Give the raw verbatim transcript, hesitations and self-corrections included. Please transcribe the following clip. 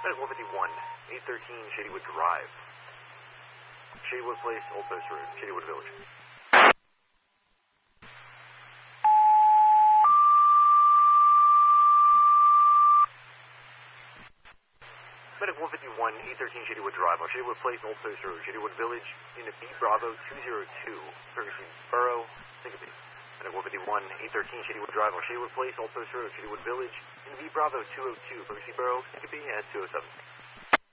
Medic one fifty-one, eight thirteen Shadywood Drive. Shadywood Place, Old Post Road, Shadywood Village. Medic one fifty-one, eight thirteen Shadywood Drive, on Shadywood Place, Old Post Road, Shadywood Village, Unit B Bravo two zero two, Ferguson Borough, Syncope. Medic one fifty-one, eight thirteen Shadywood Drive, on Shadywood Place, Old Post Road, Shadywood Village, Unit B Bravo two oh two, Ferguson Borough, Syncope, at two oh seven.